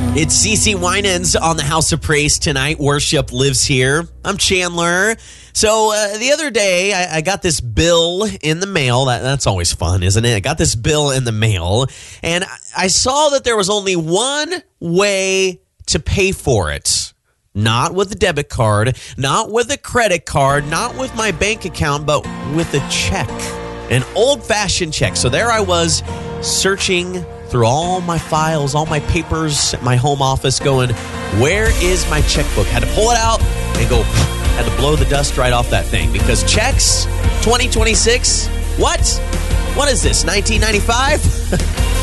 It's CeCe Winans on the House of Praise tonight. Worship lives here. I'm Chandler. So the other day, I got this bill in the mail. That's always fun, isn't it? I got this bill in the mail, and I saw that there was only one way to pay for it. Not with a debit card, not with a credit card, not with my bank account, but with a check. An old-fashioned check. So there I was searching through all my files, all my papers at my home office going, where is my checkbook? Had to pull it out and go, had to blow the dust right off that thing because checks, 2026, what? What is this, 1995?